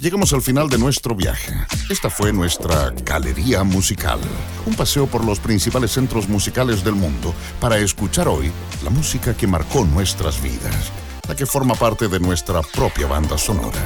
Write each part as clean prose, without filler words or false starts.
Llegamos al final de nuestro viaje. Esta fue nuestra galería musical, un paseo por los principales centros musicales del mundo para escuchar hoy la música que marcó nuestras vidas, la que forma parte de nuestra propia banda sonora.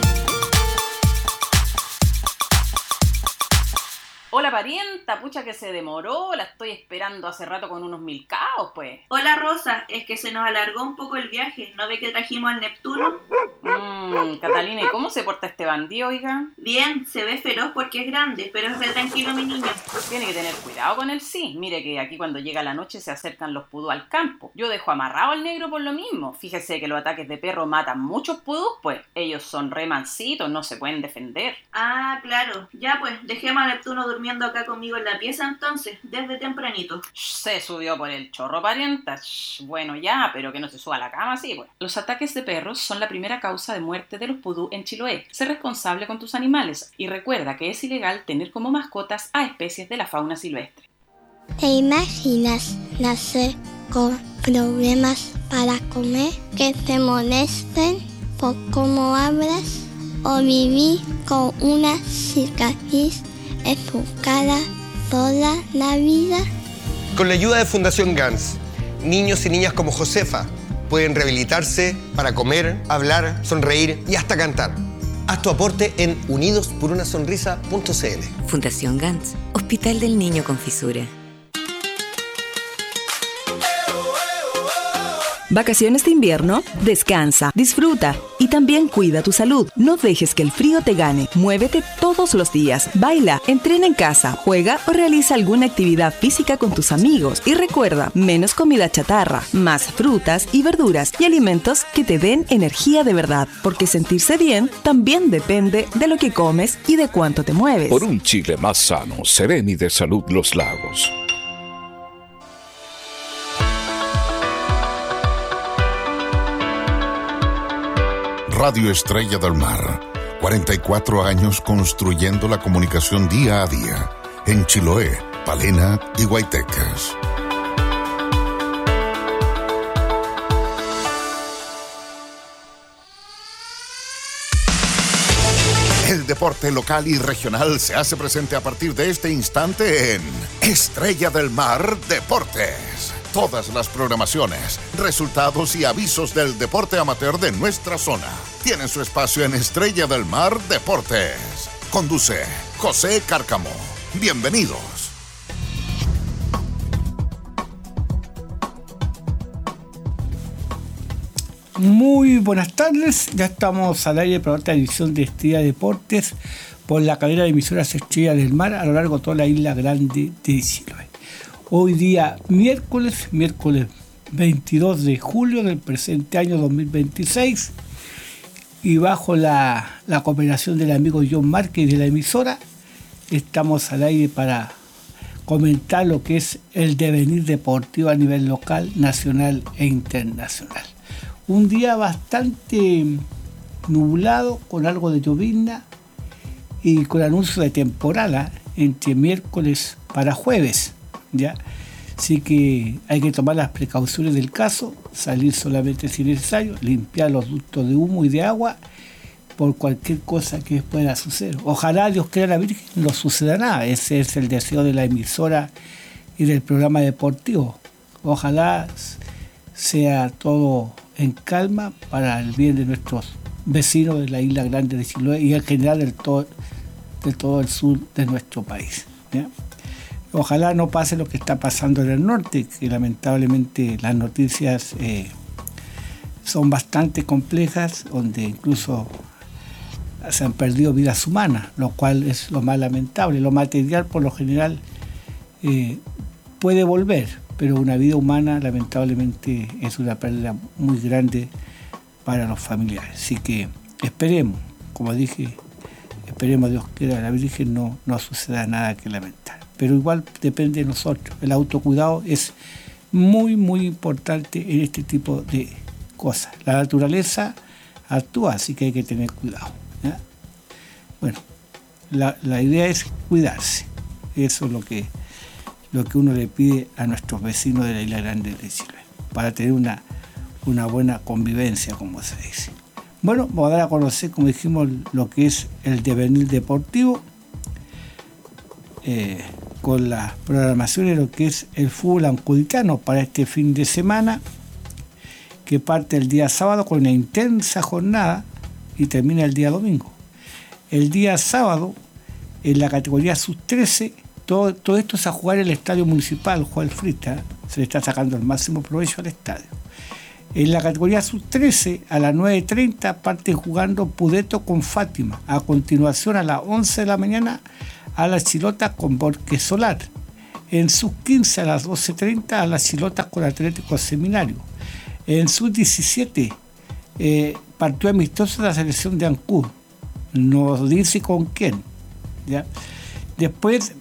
Hola parienta, pucha que se demoró, la estoy esperando hace rato con unos milcaos, pues. Hola Rosa, es que se nos alargó un poco el viaje, ¿no ve que trajimos al Neptuno? Catalina, ¿y cómo se porta este bandido, oiga? Bien, se ve feroz porque es grande, pero es re tranquilo mi niño. Tiene que tener cuidado con él, sí. Mire que aquí cuando llega la noche se acercan los pudú al campo. Yo dejo amarrado al negro por lo mismo. Fíjese que los ataques de perro matan muchos pudús, pues. Ellos son re mansitos, no se pueden defender. Ah, claro. Ya pues, dejemos a Neptuno durmiendo acá conmigo en la pieza entonces, desde tempranito. Se subió por el chorro, parienta. Bueno, ya, pero que no se suba a la cama, sí, pues. Los ataques de perros son la primera causa de muerte de los pudú en Chiloé. Sé responsable con tus animales y recuerda que es ilegal tener como mascotas a especies de la fauna silvestre. ¿Te imaginas nacer con problemas para comer, que te molesten por cómo hablas o vivir con una cicatriz en tu cara toda la vida? Con la ayuda de Fundación GANS, niños y niñas como Josefa pueden rehabilitarse para comer, hablar, sonreír y hasta cantar. Haz tu aporte en unidosporunasonrisa.cl. Fundación GANS, Hospital del Niño con Fisura. ¿Vacaciones de invierno? Descansa, disfruta y también cuida tu salud. No dejes que el frío te gane. Muévete todos los días. Baila, entrena en casa, juega o realiza alguna actividad física con tus amigos. Y recuerda, menos comida chatarra, más frutas y verduras y alimentos que te den energía de verdad. Porque sentirse bien también depende de lo que comes y de cuánto te mueves. Por un Chile más sano, sereno y de salud Los Lagos. Radio Estrella del Mar, 44 años construyendo la comunicación día a día, en Chiloé, Palena y Guaytecas. El deporte local y regional se hace presente a partir de este instante en Estrella del Mar Deportes. Todas las programaciones, resultados y avisos del deporte amateur de nuestra zona tienen su espacio en Estrella del Mar Deportes. Conduce José Cárcamo. Bienvenidos. Muy buenas tardes, ya estamos al aire para otra edición de Estrella Deportes por la cadena de emisoras Estrella del Mar a lo largo de toda la isla grande de Chiloé. Hoy día miércoles 22 de julio del presente año 2026 y bajo la cooperación del amigo John Márquez de la emisora estamos al aire para comentar lo que es el devenir deportivo a nivel local, nacional e internacional. Un día bastante nublado con algo de llovizna y con anuncio de temporada entre miércoles para jueves. ¿Ya? Así que hay que tomar las precauciones del caso, salir solamente si necesario, limpiar los ductos de humo y de agua por cualquier cosa que pueda suceder. Ojalá Dios quiera la Virgen no suceda nada, ese es el deseo de la emisora y del programa deportivo. Ojalá sea todo en calma para el bien de nuestros vecinos de la isla grande de Chiloé y en general de todo el sur de nuestro país. ¿Ya? Ojalá no pase lo que está pasando en el norte, que lamentablemente las noticias son bastante complejas, donde incluso se han perdido vidas humanas, lo cual es lo más lamentable. Lo material, por lo general, puede volver, pero una vida humana, lamentablemente, es una pérdida muy grande para los familiares. Así que esperemos, como dije, esperemos a Dios quiera, a la Virgen no suceda nada que lamentar. Pero igual depende de nosotros. El autocuidado es muy, muy importante en este tipo de cosas. La naturaleza actúa, así que hay que tener cuidado. ¿Ya? Bueno, la idea es cuidarse. Eso es lo que uno le pide a nuestros vecinos de la Isla Grande de Chile, para tener una buena convivencia, como se dice. Bueno, vamos a dar a conocer, como dijimos, lo que es el devenir deportivo, con las programaciones de lo que es el fútbol ancuditano para este fin de semana, que parte el día sábado con una intensa jornada y termina el día domingo. El día sábado, en la categoría sub-13, todo esto es a jugar en el estadio municipal, Juan Frita, se le está sacando el máximo provecho al estadio. En la categoría sub-13, a las 9:30, parten jugando Pudeto con Fátima. A continuación, a las 11 de la mañana, a las Chilotas con Borges Solar. En sub-15, a las 12:30, a las Chilotas con Atlético Seminario. En sub-17, partió amistoso de la selección de Ancud. No dice con quién, ¿ya? Después,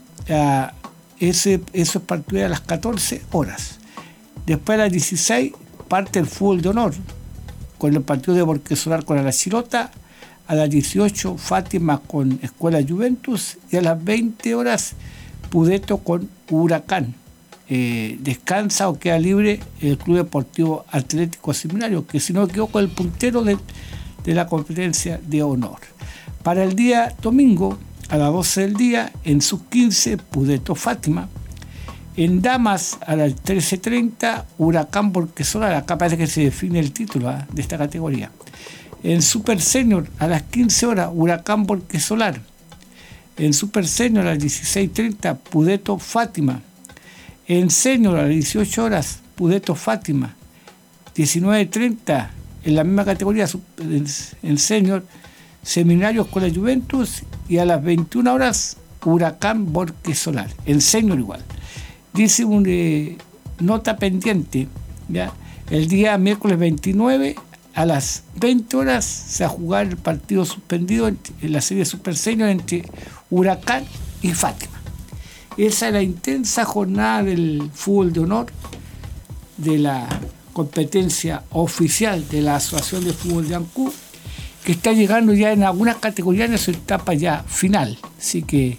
esos partidos a las 14 horas. Después, a las 16, parte el fútbol de honor, con el partido de Borges Solar con la Chilota. A las 18, Fátima con Escuela Juventus. Y a las 20 horas, Pudeto con Huracán. Descansa o queda libre el Club Deportivo Atlético Seminario, que si no me equivoco es el puntero de la competencia de honor. Para el día domingo, a las 12 del día, en sub-15, Pudeto Fátima. En damas, a las 13:30, Huracán Borges Solar. Acá parece que se define el título de esta categoría. En Super Senior, a las 15 horas, Huracán Borges Solar. En Super Senior, a las 16:30, Pudeto Fátima. En Senior, a las 18 horas, Pudeto Fátima. 19:30, en la misma categoría, en Senior, Seminarios con la Juventus. Y a las 21 horas, Huracán Borges Solar. En Senior igual. Dice una nota pendiente, ¿ya? El día miércoles 29, a las 20 horas, se va a jugar el partido suspendido en la serie Super Senior entre Huracán y Fátima. Esa es la intensa jornada del fútbol de honor, de la competencia oficial de la Asociación de Fútbol de Ancud, que está llegando ya en algunas categorías en su etapa ya final. Así que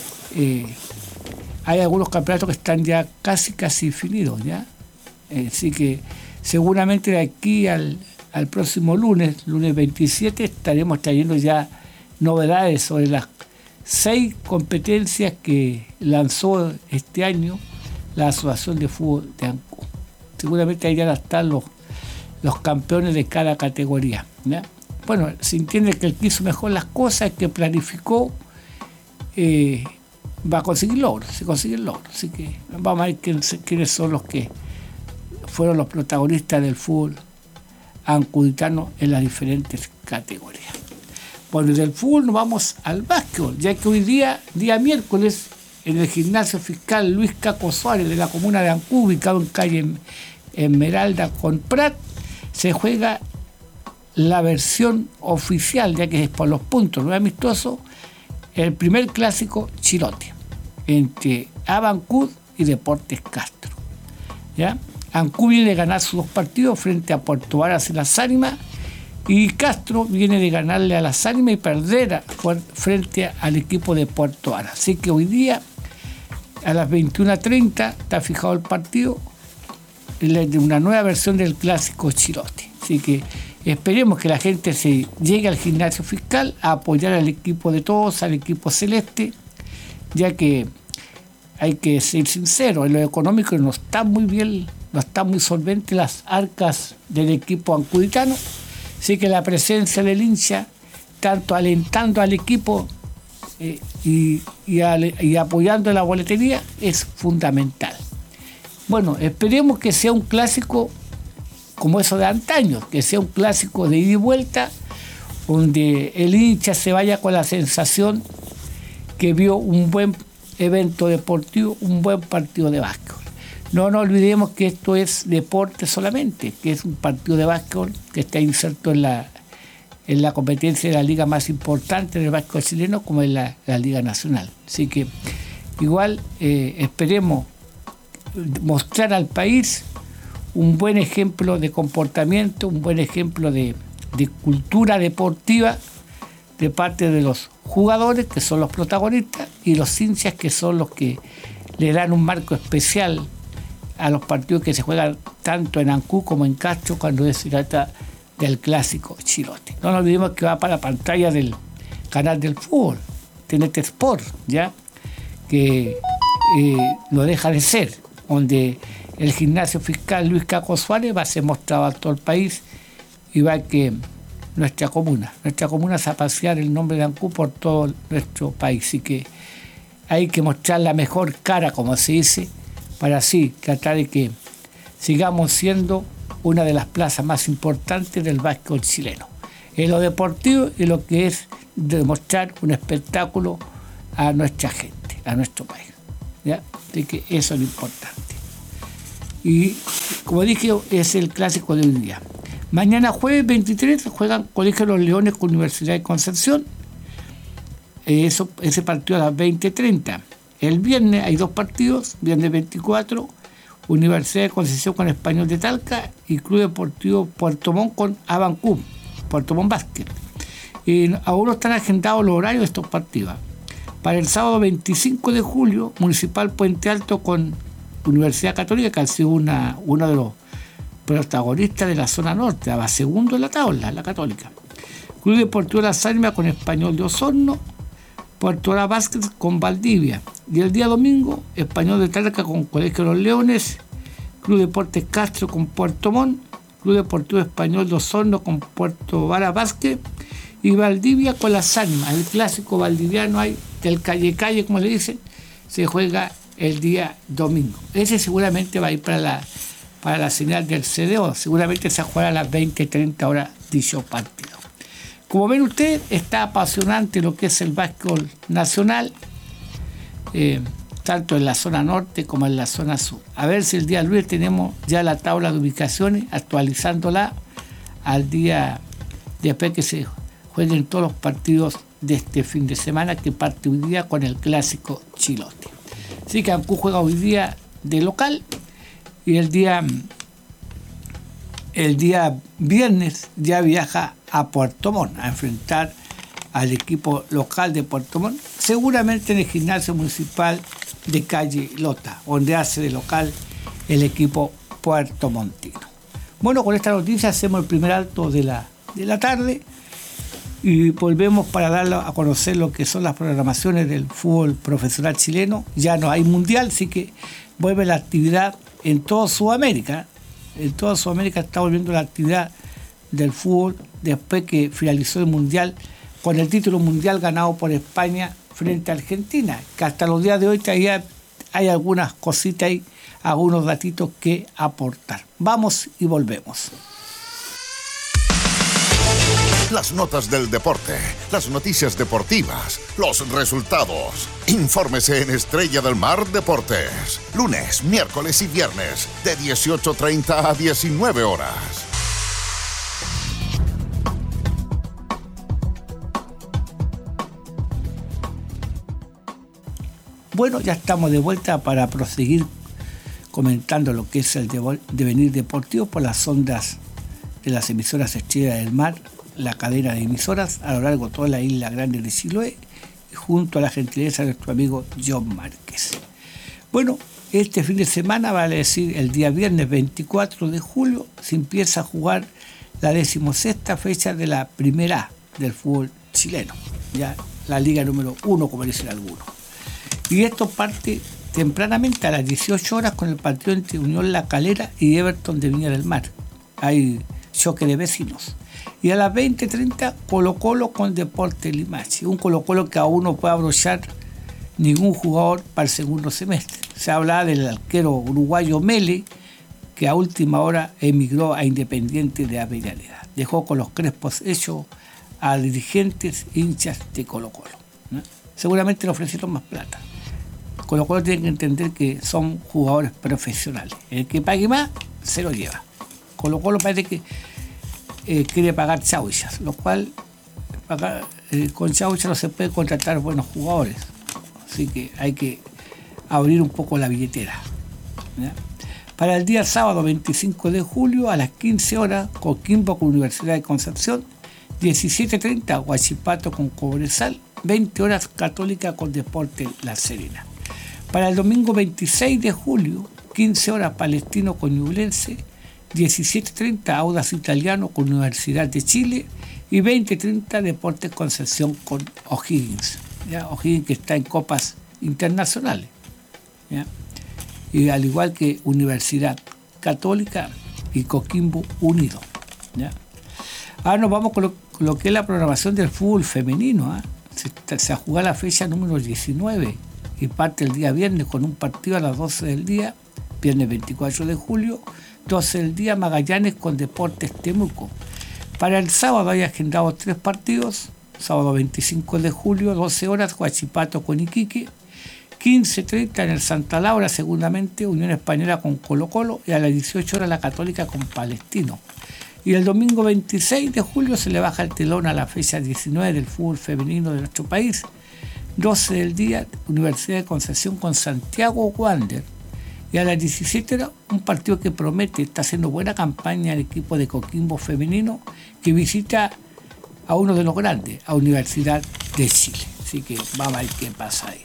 hay algunos campeonatos que están ya casi definidos, ¿ya? Así que seguramente de aquí al próximo lunes 27, estaremos trayendo ya novedades sobre las 6 competencias que lanzó este año la Asociación de Fútbol de Ancud. Seguramente ahí ya están los campeones de cada categoría, ¿ya? Bueno, se entiende que el que hizo mejor las cosas, el que planificó, va a conseguir logros, se consigue el logro. Así que vamos a ver quiénes son los que fueron los protagonistas del fútbol ancuditano en las diferentes categorías. Bueno, del fútbol nos vamos al básquetbol, ya que hoy día miércoles, en el gimnasio fiscal Luis Caco Suárez de la comuna de Ancud, ubicado en calle Esmeralda con Prat, se juega la versión oficial, ya que es por los puntos, no es amistoso, el primer clásico Chilote, entre Abancud y Deportes Castro, ¿ya? Ancud viene de ganar sus 2 partidos frente a Puerto Varas y Las Ánimas, y Castro viene de ganarle a Las Ánimas y perder frente al equipo de Puerto Varas. Así que hoy día, a las 21:30, está fijado el partido de una nueva versión del clásico Chilote. Así que esperemos que la gente se llegue al gimnasio fiscal a apoyar al equipo de todos, al equipo celeste, ya que hay que ser sincero, en lo económico no está muy bien, no está muy solvente las arcas del equipo ancuditano, así que la presencia del hincha, tanto alentando al equipo y apoyando la boletería, es fundamental. Bueno, esperemos que sea un clásico como eso de antaño, que sea un clásico de ida y vuelta, donde el hincha se vaya con la sensación que vio un buen evento deportivo, un buen partido de básquetbol. No nos olvidemos que esto es deporte solamente, que es un partido de básquetbol que está inserto en la competencia de la liga más importante del básquetbol chileno, como es la Liga Nacional. Así que igual esperemos mostrar al país un buen ejemplo de comportamiento, un buen ejemplo de cultura deportiva de parte de los jugadores, que son los protagonistas, y los hinchas, que son los que le dan un marco especial a los partidos que se juegan tanto en Ancud como en Castro, cuando se trata del clásico Chilote. No nos olvidemos que va para la pantalla del canal del fútbol, TNT Sport, ¿ya? Que no deja de ser, donde el gimnasio fiscal Luis Caco Suárez va a ser mostrado a todo el país y va a que nuestra comuna se va a pasear el nombre de Ancú por todo nuestro país. Así que hay que mostrar la mejor cara, como se dice, para así tratar de que sigamos siendo una de las plazas más importantes del básquetbol chileno. En lo deportivo y lo que es demostrar un espectáculo a nuestra gente, a nuestro país, ¿ya? Así que eso es lo importante. Y como dije, es el clásico de hoy día. Mañana jueves 23 juegan Colegio de los Leones con Universidad de Concepción. Ese partido a las 20:30. El viernes hay 2 partidos, viernes 24, Universidad de Concepción con Español de Talca y Club Deportivo Puerto Montt con Abancú, Puerto Montt Básquet. Y aún no están agendados los horarios de estos partidos. Para el sábado 25 de julio, Municipal Puente Alto con Universidad Católica, que ha sido uno de los protagonistas de la zona norte, va segundo en la tabla, la Católica. Club Deportivo Las Ánimas con Español de Osorno, Puerto Hora Básquet con Valdivia. Y el día domingo, Español de Talca con Colegio de los Leones, Club Deportes Castro con Puerto Montt, Club Deportivo Español de Osorno con Puerto Vara Básquet y Valdivia con Las Ánimas. El clásico valdiviano hay del calle, como le dicen, se juega el día domingo. Ese seguramente va a ir para la señal del CDO. Seguramente se juega a las 20:30 horas dicho partido. Como ven ustedes, está apasionante lo que es el básquetbol nacional, tanto en la zona norte como en la zona sur. A ver si el día lunes tenemos ya la tabla de ubicaciones, actualizándola al día después que se jueguen todos los partidos de este fin de semana, que parte hoy día con el clásico Chilote. Así que Ancú juega hoy día de local y el día viernes ya viaja a Puerto Montt a enfrentar al equipo local de Puerto Montt, seguramente en el gimnasio municipal de calle Lota, donde hace de local el equipo puertomontino. Bueno, con esta noticia hacemos el primer alto de la tarde y volvemos para dar a conocer lo que son las programaciones del fútbol profesional chileno. Ya no hay mundial, así que vuelve la actividad en toda Sudamérica. En toda Sudamérica está volviendo la actividad del fútbol después que finalizó el mundial con el título mundial ganado por España frente a Argentina, que hasta los días de hoy todavía hay algunas cositas ahí, algunos datitos que aportar. Vamos y volvemos. Las notas del deporte, las noticias deportivas, los resultados. Infórmese en Estrella del Mar Deportes. Lunes, miércoles y viernes, de 18:30 a 19 horas. Bueno, ya estamos de vuelta para proseguir comentando lo que es el devenir deportivo por las ondas de las emisoras Estrella del Mar, la cadena de emisoras a lo largo de toda la isla grande de Chiloé, y junto a la gentileza de nuestro amigo John Márquez. Bueno, este fin de semana, vale decir el día viernes 24 de julio, se empieza a jugar la 16ª fecha de la Primera A del fútbol chileno, ya la liga número 1, como dicen algunos. Y esto parte tempranamente a las 18 horas con el partido entre Unión La Calera y Everton de Viña del Mar. Hay choque de vecinos. Y a las 20:30 Colo-Colo con Deportes Limache. Un Colo-Colo que aún no puede abrochar ningún jugador para el segundo semestre. Se habla del arquero uruguayo Mele, que a última hora emigró a Independiente de Avellaneda. Dejó con los crespos hechos a dirigentes hinchas de Colo-Colo, ¿no? Seguramente le ofrecieron más plata. Colo-Colo tiene que entender que son jugadores profesionales. El que pague más, se lo lleva. Colo-Colo parece que quiere pagar chauchas, lo cual con chauchas no se puede contratar buenos jugadores. Así que hay que abrir un poco la billetera, ¿ya? Para el día sábado 25 de julio a las 15 horas, Coquimbo con Universidad de Concepción, 17:30 Huachipato con Cobresal, 20 horas Católica con Deportes La Serena. Para el domingo 26 de julio, 15 horas Palestino con Ñublense, 17:30 Audax Italiano con Universidad de Chile y 20:30 Deportes Concepción con O'Higgins. ¿Ya? O'Higgins que está en copas internacionales. ¿Ya? Y al igual que Universidad Católica y Coquimbo Unido. ¿Ya? Ahora nos vamos con lo que es la programación del fútbol femenino. Se juega la fecha número 19 y parte el día viernes con un partido a las 12 del día, viernes 24 de julio, 12 del día Magallanes con Deportes Temuco. Para el sábado hay agendados 3 partidos, sábado 25 de julio, 12 horas, Huachipato con Iquique, 15:30 en el Santa Laura, segundamente Unión Española con Colo Colo, y a las 18 horas la Católica con Palestino. Y el domingo 26 de julio se le baja el telón a la fecha 19 del fútbol femenino de nuestro país. 12 del día, Universidad de Concepción con Santiago Wander. Y a las 17 horas, un partido que promete, está haciendo buena campaña el equipo de Coquimbo femenino, que visita a uno de los grandes, a Universidad de Chile. Así que vamos a ver qué pasa ahí.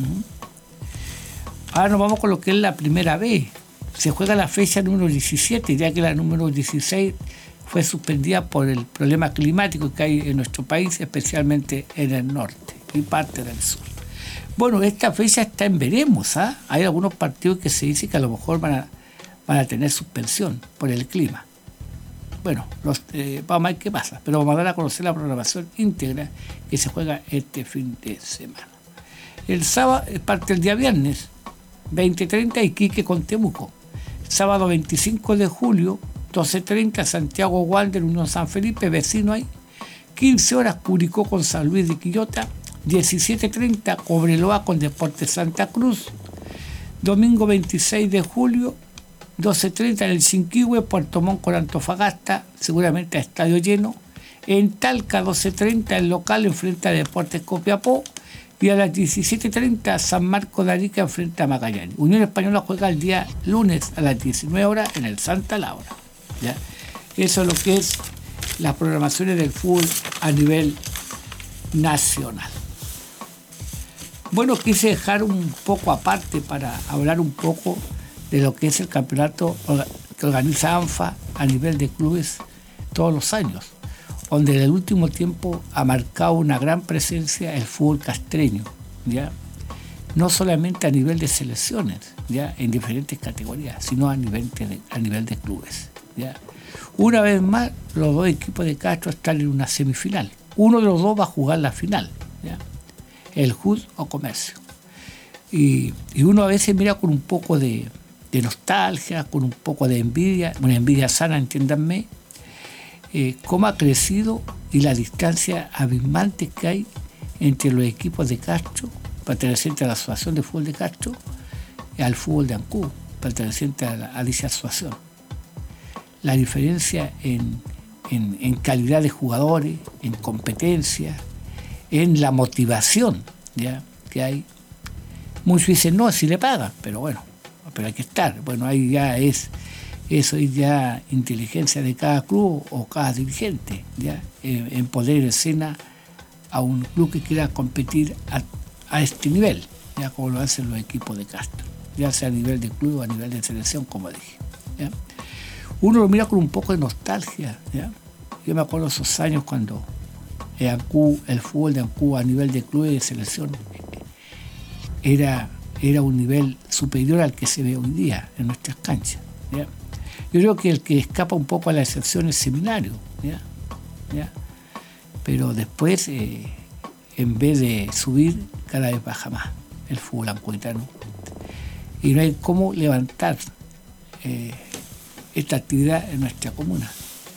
Ahora nos vamos con lo que es la primera vez. Se juega la fecha número 17, ya que la número 16 fue suspendida por el problema climático que hay en nuestro país, especialmente en el norte y parte del sur. Bueno, esta fecha está en veremos. Hay algunos partidos que se dice que a lo mejor van a tener suspensión por el clima. Bueno, vamos a ver qué pasa, pero vamos a dar a conocer la programación íntegra que se juega este fin de semana. El sábado parte el día viernes, 20:30 Iquique con Temuco. Sábado 25 de julio, 12:30 Santiago Wander, Unión San Felipe, vecino ahí. 15 horas Curicó con San Luis de Quillota. 17:30 Cobreloa con Deportes Santa Cruz. Domingo 26 de julio, 12:30 en el Chinquihue, Puerto Montt con Antofagasta, seguramente a estadio lleno. En Talca, 12:30 el local enfrenta a Deportes Copiapó. Y a las 17:30 San Marcos de Arica enfrenta a Magallanes. Unión Española juega el día lunes a las 19 horas en el Santa Laura. ¿Ya? Eso es lo que es las programaciones del fútbol a nivel nacional. Bueno, quise dejar un poco aparte para hablar un poco de lo que es el campeonato que organiza ANFA a nivel de clubes todos los años, donde en el último tiempo ha marcado una gran presencia el fútbol castreño, ¿ya? No solamente a nivel de selecciones, ¿ya? En diferentes categorías, sino a nivel de clubes, ¿ya? Una vez más, los dos equipos de Castro están en una semifinal. Uno de los dos va a jugar la final, ¿ya? El JUD o Comercio. Y uno a veces mira con un poco de nostalgia, con un poco de envidia, una envidia sana, entiéndanme, cómo ha crecido y la distancia abismante que hay entre los equipos de Castro, pertenecientes a la Asociación de Fútbol de Castro, y al fútbol de Ancud, perteneciente a dicha asociación. La diferencia en calidad de jugadores, en competencia, en la motivación, ¿ya? Que hay. Muchos dicen, no, si le pagan, pero bueno, pero hay que estar. Bueno, ahí ya eso es ya inteligencia de cada club o cada dirigente, ¿ya? En poner en escena a un club que quiera competir a este nivel, ya como lo hacen los equipos de Castro, ya sea a nivel de club o a nivel de selección, como dije, ¿ya? Uno lo mira con un poco de nostalgia, ¿ya? Yo me acuerdo esos años cuando el fútbol de Ancud a nivel de club y de selección era un nivel superior al que se ve hoy día en nuestras canchas, ¿ya? Yo creo que el que escapa un poco a la excepción es Seminario, ¿ya? Pero después, en vez de subir, cada vez baja más el fútbol ancuditano. Y no hay cómo levantar esta actividad en nuestra comuna.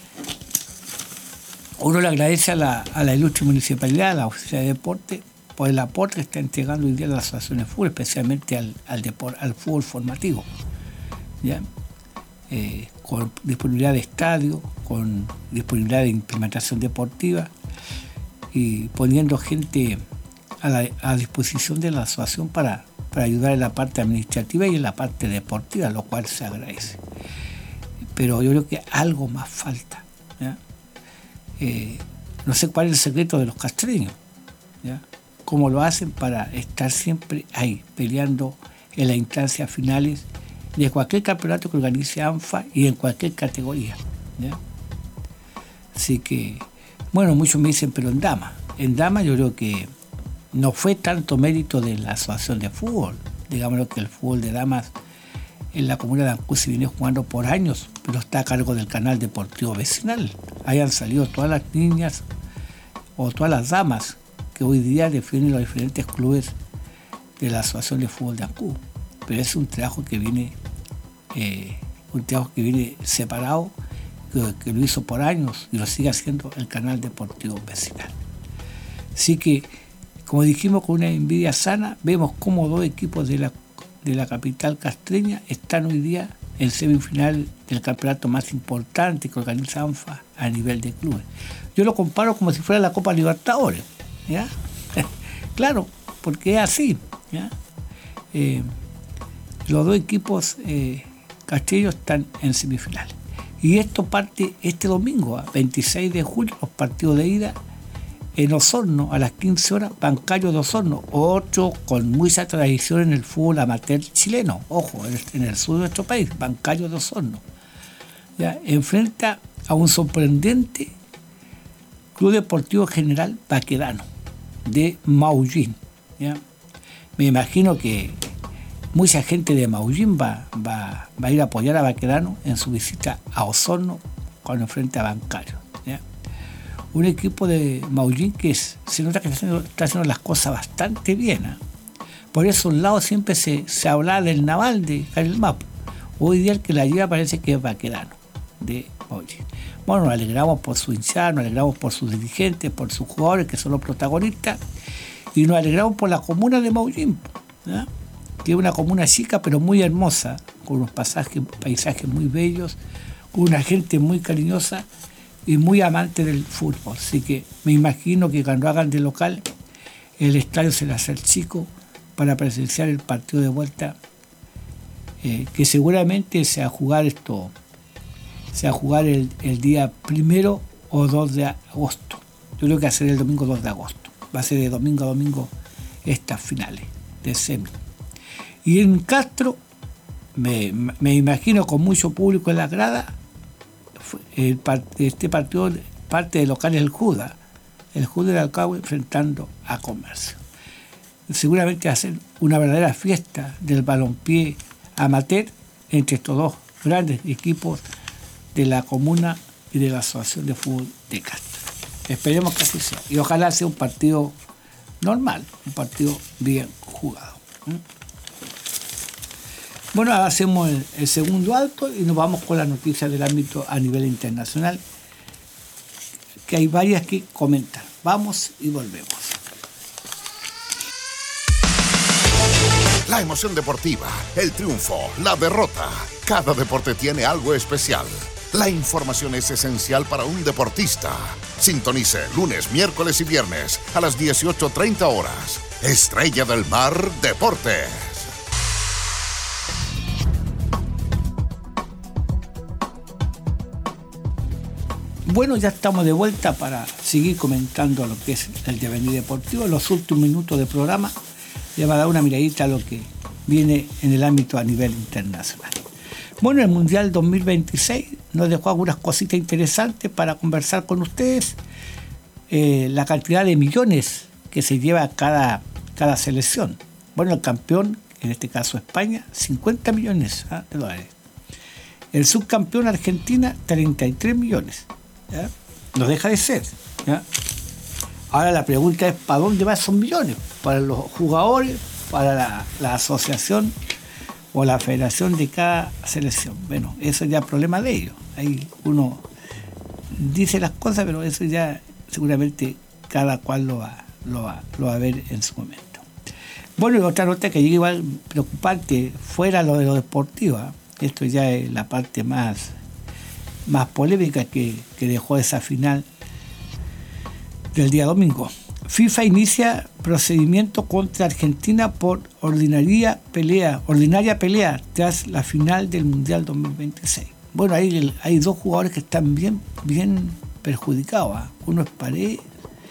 Uno le agradece a la ilustre municipalidad, a la Oficina de Deporte, por el aporte que está entregando hoy día a las asociaciones de fútbol, especialmente al fútbol formativo, ¿ya? Con disponibilidad de estadio, con disponibilidad de implementación deportiva y poniendo gente a disposición de la asociación para ayudar en la parte administrativa y en la parte deportiva, lo cual se agradece. Pero yo creo que algo más falta, ¿ya? No sé cuál es el secreto de los castreños, ¿ya? Cómo lo hacen para estar siempre ahí, peleando en las instancias finales de cualquier campeonato que organice ANFA y en cualquier categoría, ¿ya? Así que, bueno, muchos me dicen, pero en dama yo creo que no fue tanto mérito de la asociación de fútbol. Digámoslo que el fútbol de damas en la comuna de Ancud se viene jugando por años, pero está a cargo del canal deportivo vecinal. Ahí han salido todas las niñas o todas las damas que hoy día defienden los diferentes clubes de la asociación de fútbol de Ancud. Pero es un trabajo que viene separado, que lo hizo por años y lo sigue haciendo el canal deportivo vecinal. Así que, como dijimos, con una envidia sana, vemos cómo dos equipos de la capital castreña están hoy día en semifinal del campeonato más importante que organiza ANFA a nivel de clubes. Yo lo comparo como si fuera la Copa Libertadores, ¿ya? Claro, porque es así, ¿ya? Los dos equipos castreños están en semifinales. Y esto parte este domingo, 26 de julio, los partidos de ida en Osorno, a las 15 horas, Bancayo de Osorno, otro con mucha tradición en el fútbol amateur chileno, ojo, en el sur de nuestro país, Bancayo de Osorno, ¿ya? Enfrenta a un sorprendente Club Deportivo General Baquedano, de Maullín, ¿ya? Me imagino que mucha gente de Maullín va a ir a apoyar a Baquedano en su visita a Osorno cuando enfrenta a Bancayo, ¿ya? Un equipo de Maullín que se nota que está haciendo las cosas bastante bien, ¿eh? Por eso un lado siempre se habla del Naval de Carilmap. Hoy día el que la lleva parece que es Baquedano de Maullín. Bueno, nos alegramos por su hinchada, nos alegramos por sus dirigentes, por sus jugadores que son los protagonistas, y nos alegramos por la comuna de Maullín, ¿eh? Que es una comuna chica pero muy hermosa, con unos paisajes muy bellos, con una gente muy cariñosa y muy amante del fútbol. Así que me imagino que cuando hagan de local, el estadio se le hace al chico para presenciar el partido de vuelta, que seguramente se va a jugar el día 1 o 2 de agosto. Yo creo que va a ser el domingo 2 de agosto. Va a ser de domingo a domingo estas finales de semi. Y en Castro, me imagino con mucho público en la grada, este partido parte de locales el Juda de Alcagüe enfrentando a Comercio. Seguramente va a ser una verdadera fiesta del balompié amateur entre estos dos grandes equipos de la comuna y de la Asociación de Fútbol de Castro. Esperemos que así sea y ojalá sea un partido normal, un partido bien jugado. Bueno, ahora hacemos el segundo alto y nos vamos con las noticias del ámbito a nivel internacional, que hay varias que comentar. Vamos y volvemos. La emoción deportiva, el triunfo, la derrota. Cada deporte tiene algo especial. La información es esencial para un deportista. Sintonice lunes, miércoles y viernes a las 18:30 horas. Estrella del Mar Deportes. Bueno, ya estamos de vuelta para seguir comentando lo que es el devenir deportivo. En los últimos minutos del programa le va a dar una miradita a lo que viene en el ámbito a nivel internacional. Bueno, el Mundial 2026 nos dejó algunas cositas interesantes para conversar con ustedes. La cantidad de millones que se lleva cada selección. Bueno, el campeón, en este caso España, 50 millones de dólares. El subcampeón Argentina, 33 millones. ¿Ya? No deja de ser, ¿ya? Ahora la pregunta es, ¿para dónde van esos millones? ¿Para los jugadores? ¿Para la asociación o la federación de cada selección? Bueno, eso ya es problema de ellos. Ahí uno dice las cosas, pero eso ya seguramente cada cual lo va a ver en su momento. Bueno, y otra nota que llega igual preocupante, fuera lo de lo deportivo, esto ya es la parte más polémica que dejó esa final del día domingo. FIFA inicia procedimiento contra Argentina por ordinaria pelea tras la final del Mundial 2026. Bueno, hay dos jugadores que están bien perjudicados. Uno es Paredes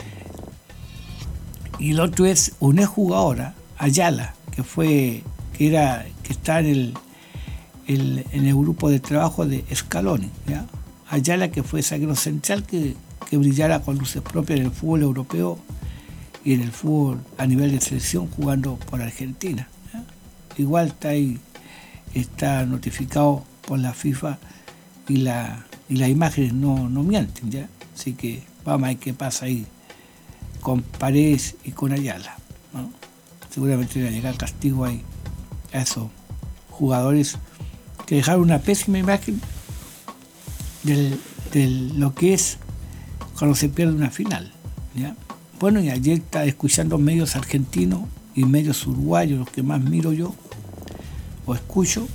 y el otro es una jugadora, Ayala, que está en en el grupo de trabajo de Scaloni, ¿ya? Ayala, que fue zaguero central, que brillara con luces propias en el fútbol europeo y en el fútbol a nivel de selección jugando por Argentina, ¿ya? Igual está notificado por la FIFA y las imágenes no mienten, ¿ya? Así que vamos a ver qué pasa ahí con Paredes y con Ayala, ¿no? Seguramente le va a llegar castigo ahí a esos jugadores que dejaron una pésima imagen de lo que es cuando se pierde una final, ¿ya? Bueno, y ayer estaba escuchando medios argentinos y medios uruguayos, los que más miro yo o escucho.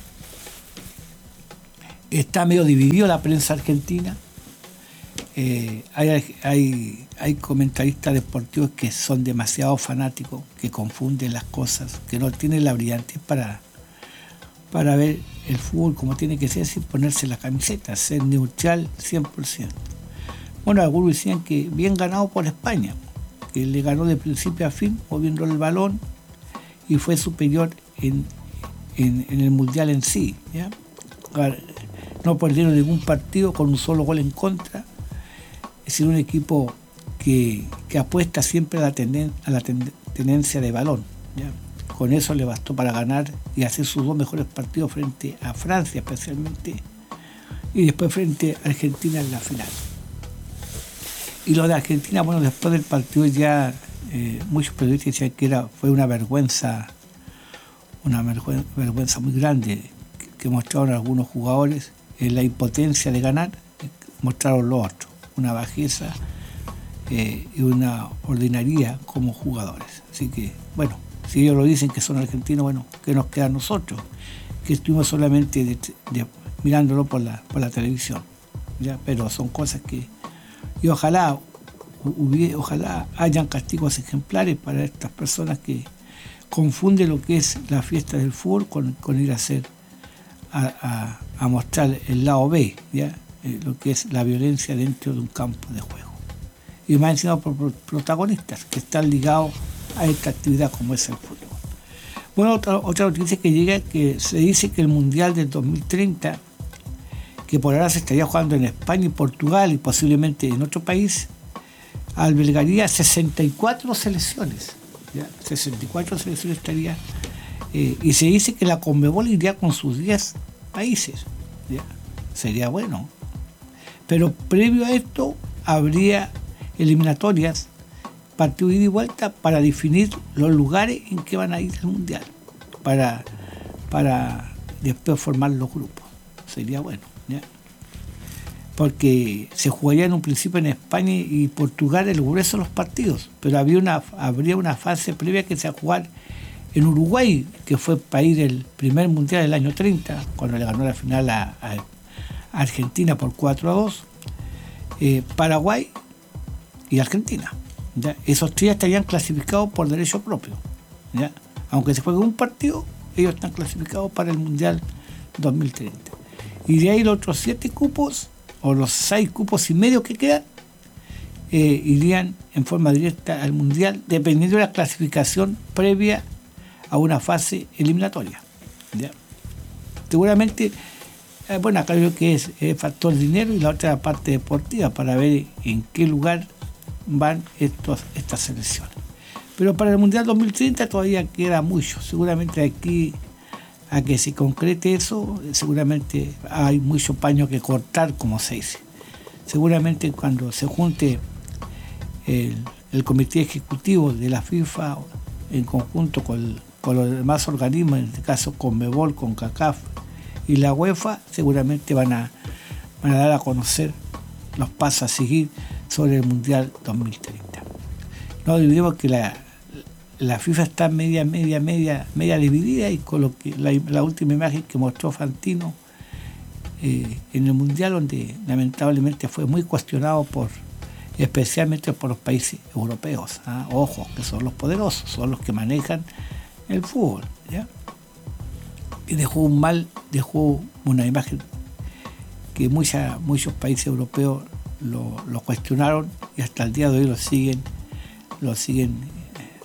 Está medio dividido la prensa argentina. Hay comentaristas deportivos que son demasiado fanáticos, que confunden las cosas, que no tienen la brillantez para ver el fútbol como tiene que ser sin ponerse la camiseta, ser neutral 100%. Bueno, algunos decían que bien ganado por España, que le ganó de principio a fin moviendo el balón y fue superior en el Mundial en sí, ¿ya? No perdieron ningún partido con un solo gol en contra. Es decir, un equipo que apuesta siempre a la tenencia de balón, ¿ya? Con eso le bastó para ganar y hacer sus 2 mejores partidos frente a Francia especialmente y después frente a Argentina en la final. Y lo de Argentina, bueno, después del partido ya muchos periodistas decían que fue una vergüenza muy grande que mostraron algunos jugadores, la impotencia de ganar, mostraron los otros, una bajeza y una ordinaria como jugadores. Así que, bueno, si ellos lo dicen que son argentinos, bueno, ¿qué nos queda a nosotros? Que estuvimos solamente mirándolo por la televisión, ¿ya? Pero son cosas que... Y ojalá hayan castigos ejemplares para estas personas que confunden lo que es la fiesta del fútbol con ir a mostrar el lado B, ¿ya? Lo que es la violencia dentro de un campo de juego. Y más encima por protagonistas que están ligados a esta actividad como es el fútbol. Bueno, otra noticia que llega, que se dice que el Mundial del 2030, que por ahora se estaría jugando en España y Portugal y posiblemente en otro país, albergaría 64 selecciones, ¿ya? 64 selecciones estaría, y se dice que la Conmebol iría con sus 10 países, ¿ya? Sería bueno. Pero previo a esto habría eliminatorias, partido ida y vuelta, para definir los lugares en que van a ir al Mundial, para después formar los grupos. Sería bueno, ¿ya? Porque se jugaría en un principio en España y Portugal el grueso de los partidos, pero habría una fase previa que se va a jugar en Uruguay, que fue país del primer Mundial del año 30, cuando le ganó la final a Argentina por 4-2, Paraguay y Argentina, ¿ya? Esos 3 estarían clasificados por derecho propio, ¿ya? Aunque se juegue un partido, ellos están clasificados para el Mundial 2030. Y de ahí los otros 7 cupos, o los 6 cupos y medio que quedan, irían en forma directa al Mundial, dependiendo de la clasificación previa a una fase eliminatoria, ¿ya? Seguramente, bueno, acá creo que es factor dinero y la otra parte deportiva, para ver en qué lugar van estas selecciones. Pero para el Mundial 2030 todavía queda mucho. Seguramente aquí, a que se concrete eso, seguramente hay mucho paño que cortar, como se dice. Seguramente cuando se junte el comité ejecutivo de la FIFA en conjunto con los demás organismos, en este caso Conmebol, CONCACAF y la UEFA, seguramente van a dar a conocer los pasos a seguir sobre el Mundial 2030. No olvidemos que la FIFA está media dividida, y con lo que la última imagen que mostró Fantino en el Mundial, donde lamentablemente fue muy cuestionado especialmente por los países europeos, ¿ah? Ojo, que son los poderosos, son los que manejan el fútbol, ¿ya? Y dejó una imagen que muchos países europeos lo cuestionaron, y hasta el día de hoy lo siguen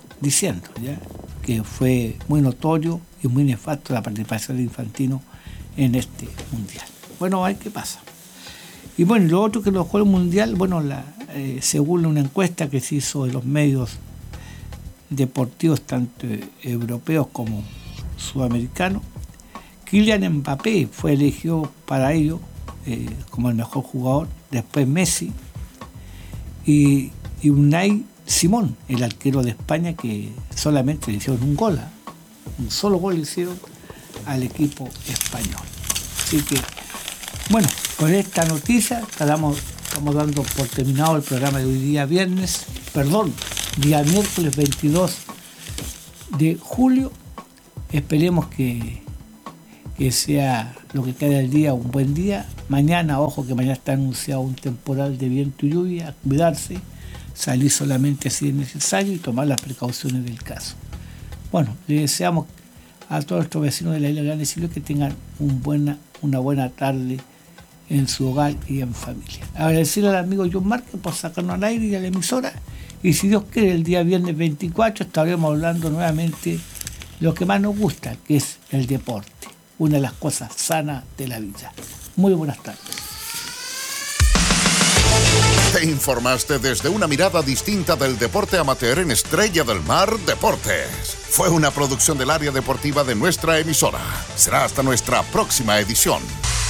diciendo, ¿ya? Que fue muy notorio y muy nefasto la participación de Infantino en este mundial. Bueno, a ver qué pasa. Y bueno, lo otro que lo dejó el mundial, bueno, según una encuesta que se hizo de los medios deportivos, tanto europeos como sudamericanos, Kylian Mbappé fue elegido para ello como el mejor jugador, después Messi y Unai Simón, el arquero de España, que solamente le hicieron un solo gol le hicieron al equipo español. Así que, bueno, con esta noticia estamos dando por terminado el programa de hoy día día miércoles 22 de julio. Esperemos que sea lo que queda del día un buen día. Mañana, ojo que mañana está anunciado un temporal de viento y lluvia, cuidarse, salir solamente si es necesario y tomar las precauciones del caso. Bueno, le deseamos a todos nuestros vecinos de la Isla Grande de Chiloé que tengan una buena tarde en su hogar y en familia. Agradecerle al amigo John Márquez por sacarnos al aire y a la emisora, y si Dios quiere el día viernes 24 estaremos hablando nuevamente de lo que más nos gusta, que es el deporte, una de las cosas sanas de la vida. Muy buenas tardes. Te informaste desde una mirada distinta del deporte amateur en Estrella del Mar Deportes. Fue una producción del área deportiva de nuestra emisora. Será hasta nuestra próxima edición.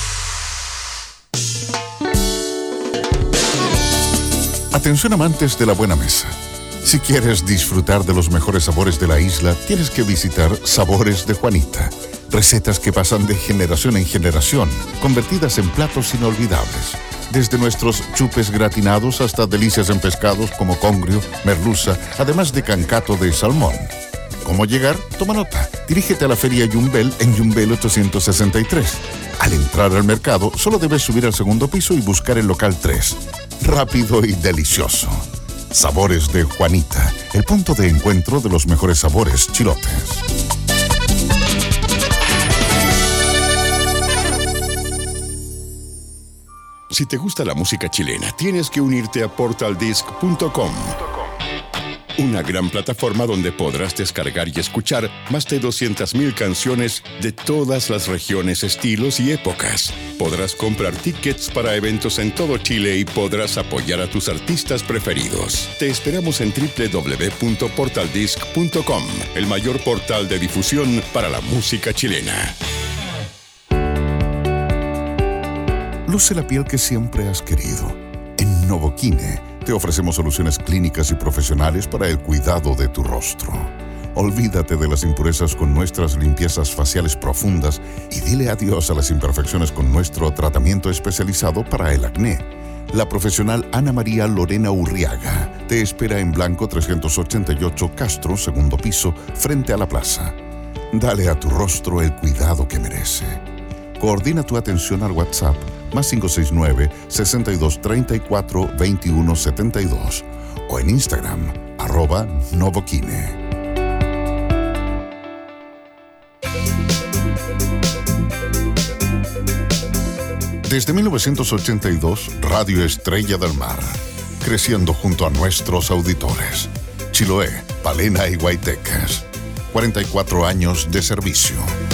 Atención amantes de la buena mesa. Si quieres disfrutar de los mejores sabores de la isla, tienes que visitar Sabores de Juanita. Recetas que pasan de generación en generación, convertidas en platos inolvidables. Desde nuestros chupes gratinados hasta delicias en pescados como congrio, merluza, además de cancato de salmón. ¿Cómo llegar? Toma nota. Dirígete a la Feria Yumbel en Yumbel 863. Al entrar al mercado, solo debes subir al segundo piso y buscar el local 3. Rápido y delicioso. Sabores de Juanita, el punto de encuentro de los mejores sabores chilotes. Si te gusta la música chilena, tienes que unirte a portaldisc.com. Una gran plataforma donde podrás descargar y escuchar más de 200,000 canciones de todas las regiones, estilos y épocas. Podrás comprar tickets para eventos en todo Chile y podrás apoyar a tus artistas preferidos. Te esperamos en www.portaldisc.com, el mayor portal de difusión para la música chilena. Luce la piel que siempre has querido. En Novoquine te ofrecemos soluciones clínicas y profesionales para el cuidado de tu rostro. Olvídate de las impurezas con nuestras limpiezas faciales profundas y dile adiós a las imperfecciones con nuestro tratamiento especializado para el acné. La profesional Ana María Lorena Urriaga te espera en Blanco 388 Castro, segundo piso, frente a la plaza. Dale a tu rostro el cuidado que merece. Coordina tu atención al WhatsApp más 569-6234-2172 o en Instagram @Novoquine. Desde 1982, Radio Estrella del Mar, creciendo junto a nuestros auditores. Chiloé, Palena y Guaytecas. 44 años de servicio.